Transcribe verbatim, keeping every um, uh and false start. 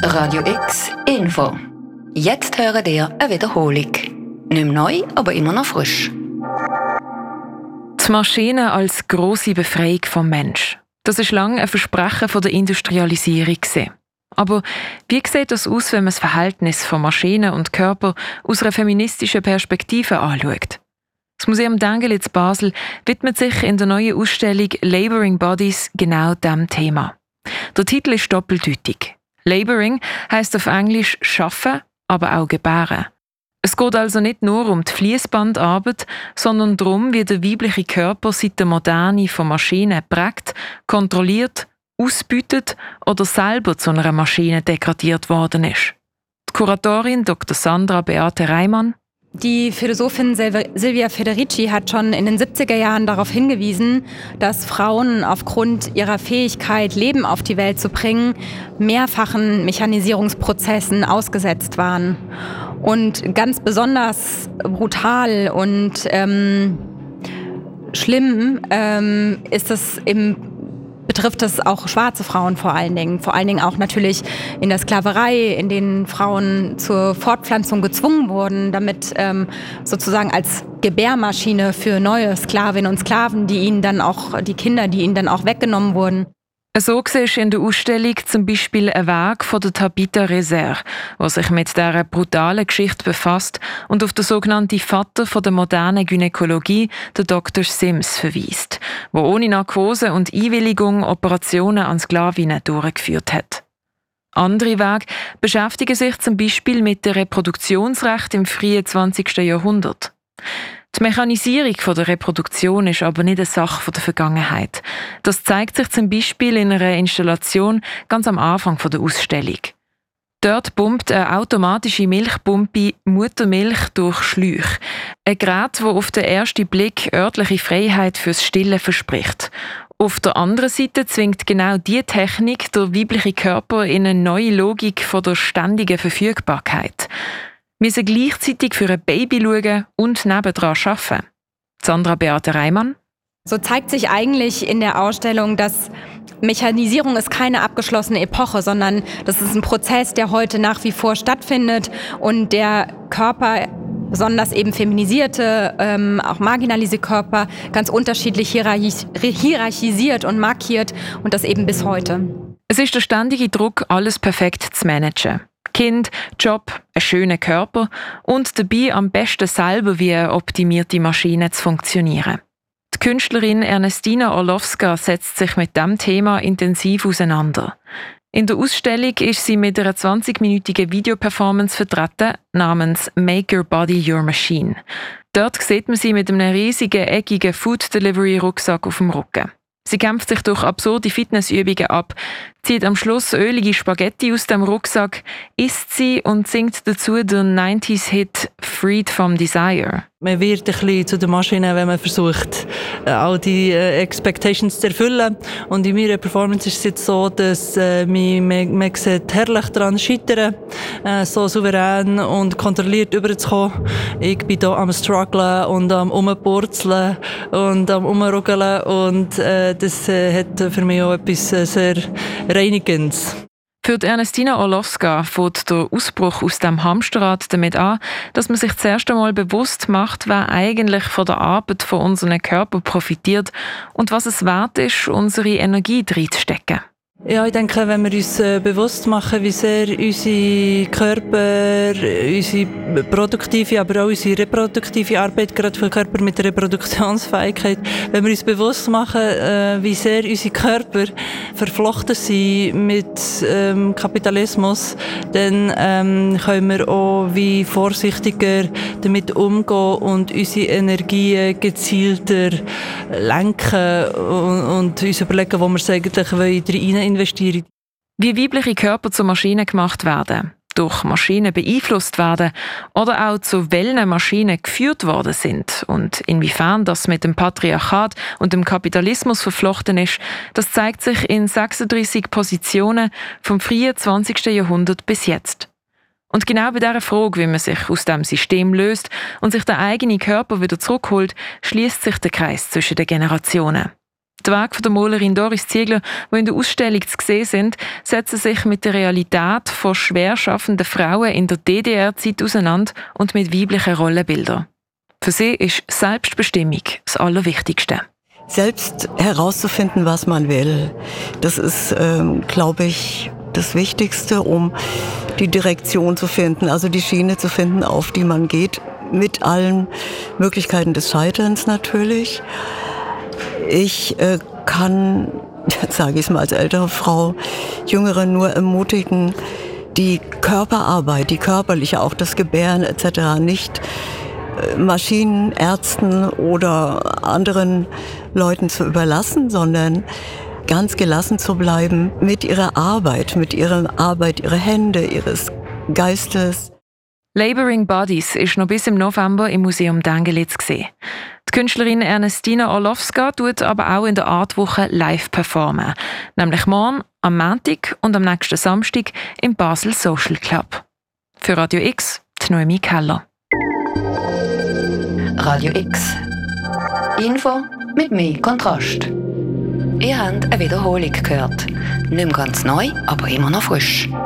Radio X Info. Jetzt hören ihr eine Wiederholung. Nicht mehr neu, aber immer noch frisch. Die Maschine als grosse Befreiung vom Mensch. Das war lange ein Versprechen von der Industrialisierung. Aber wie sieht das aus, wenn man das Verhältnis von Maschinen und Körper aus einer feministischen Perspektive anschaut? Das Museum Dengeli in Basel widmet sich in der neuen Ausstellung «Laboring Bodies» genau diesem Thema. Der Titel ist doppeldeutig. Laboring heisst auf Englisch «schaffen», aber auch «gebären». Es geht also nicht nur um die Fließbandarbeit, sondern darum, wie der weibliche Körper seit der Moderne von Maschinen prägt, kontrolliert, ausbeutet oder selber zu einer Maschine degradiert worden ist. Die Kuratorin Doktor Sandra Beate Reimann. Die Philosophin Silvia Federici hat schon in den siebziger Jahren darauf hingewiesen, dass Frauen aufgrund ihrer Fähigkeit, Leben auf die Welt zu bringen, mehrfachen Mechanisierungsprozessen ausgesetzt waren. Und ganz besonders brutal und ähm, schlimm ähm, ist es im betrifft es auch schwarze Frauen vor allen Dingen. Vor allen Dingen auch natürlich in der Sklaverei, in denen Frauen zur Fortpflanzung gezwungen wurden, damit ähm, sozusagen als Gebärmaschine für neue Sklavinnen und Sklaven, die ihnen dann auch, die Kinder, die ihnen dann auch weggenommen wurden. So siehst du in der Ausstellung zum Beispiel einen Weg von der Tabitha Reser, der sich mit dieser brutalen Geschichte befasst und auf den sogenannten Vater von der modernen Gynäkologie, den Doktor Sims, verweist, der ohne Narkose und Einwilligung Operationen an Sklavinnen durchgeführt hat. Andere Wege beschäftigen sich zum Beispiel mit dem Reproduktionsrecht im frühen zwanzigsten Jahrhundert. Die Mechanisierung der Reproduktion ist aber nicht eine Sache der Vergangenheit. Das zeigt sich zum Beispiel in einer Installation ganz am Anfang der Ausstellung. Dort pumpt eine automatische Milchpumpe Muttermilch durch Schläuche. Ein Gerät, das auf den ersten Blick örtliche Freiheit fürs Stillen verspricht. Auf der anderen Seite zwingt genau diese Technik der weibliche Körper in eine neue Logik von der ständigen Verfügbarkeit. Wir müssen gleichzeitig für ein Baby schauen und nebendran arbeiten. Sandra Beate Reimann. So zeigt sich eigentlich in der Ausstellung, dass Mechanisierung ist keine abgeschlossene Epoche, sondern das ist ein Prozess, der heute nach wie vor stattfindet und der Körper, besonders eben feminisierte, ähm, auch marginalisierte Körper, ganz unterschiedlich hierarchis- hierarchisiert und markiert und das eben bis heute. Es ist der ständige Druck, alles perfekt zu managen. Kind, Job, einen schönen Körper und dabei am besten selber wie eine optimierte Maschine zu funktionieren. Die Künstlerin Ernestina Orlowska setzt sich mit diesem Thema intensiv auseinander. In der Ausstellung ist sie mit einer zwanzigminütigen Videoperformance vertreten, namens «Make Your Body Your Machine». Dort sieht man sie mit einem riesigen, eckigen Food-Delivery-Rucksack auf dem Rücken. Sie kämpft sich durch absurde Fitnessübungen ab, zieht am Schluss ölige Spaghetti aus dem Rucksack, isst sie und singt dazu den neunziger-Hit «Freed from Desire». Man wird ein bisschen zu der Maschine, wenn man versucht, all die äh, Expectations zu erfüllen. Und in meiner Performance ist es jetzt so, dass äh, man, man, man sieht herrlich daran scheitern, äh, so souverän und kontrolliert rüberzukommen. Ich bin hier am strugglen und am umpurzeln und am umruggeln und äh, das äh, hat für mich auch etwas äh, sehr Reinigendes. Für die Ernestina Orlowska fängt der Ausbruch aus dem Hamsterrad damit an, dass man sich zuerst einmal bewusst macht, wer eigentlich von der Arbeit von unserem Körper profitiert und was es wert ist, unsere Energie reinzustecken. Ja, ich denke, wenn wir uns äh, bewusst machen, wie sehr unsere Körper, unsere produktive, aber auch unsere reproduktive Arbeit, gerade für Körper mit Reproduktionsfähigkeit, wenn wir uns bewusst machen, äh, wie sehr unsere Körper verflochten sind mit ähm, Kapitalismus, dann ähm, können wir auch wie vorsichtiger damit umgehen und unsere Energien gezielter lenken und, und uns überlegen, wo wir es eigentlich rein investieren. Wie weibliche Körper zu Maschinen gemacht werden, durch Maschinen beeinflusst werden oder auch zu welchen Maschinen geführt worden sind und inwiefern das mit dem Patriarchat und dem Kapitalismus verflochten ist, das zeigt sich in sechsunddreissig Positionen vom frühen zwanzigsten Jahrhundert bis jetzt. Und genau bei dieser Frage, wie man sich aus dem System löst und sich den eigenen Körper wieder zurückholt, schließt sich der Kreis zwischen den Generationen. Die Werke der Malerin Doris Ziegler, die in der Ausstellung zu sehen sind, setzen sich mit der Realität von schwer schaffenden Frauen in der D D R-Zeit auseinander und mit weiblichen Rollenbildern. Für sie ist Selbstbestimmung das Allerwichtigste. Selbst herauszufinden, was man will, das ist, ähm, glaube ich, das Wichtigste, um die Direktion zu finden, also die Schiene zu finden, auf die man geht, mit allen Möglichkeiten des Scheiterns natürlich. Ich äh, kann, sage ich es mal als ältere Frau, Jüngere nur ermutigen, die Körperarbeit, die körperliche, auch das Gebären et cetera nicht äh, Maschinen, Ärzten oder anderen Leuten zu überlassen, sondern ganz gelassen zu bleiben mit ihrer Arbeit, mit ihrer Arbeit, ihrer Hände, ihres Geistes. Laboring Bodies ist noch bis im November im Museum Dengeli zu sehen. Die Künstlerin Ernestina Orlowska tut aber auch in der Artwoche live performen. Nämlich morgen, am Montag und am nächsten Samstag im Basel Social Club. Für Radio X, die Noemi Keller. Radio X. Info mit mehr Kontrast. Ihr habt eine Wiederholung gehört. Nicht mehr ganz neu, aber immer noch frisch.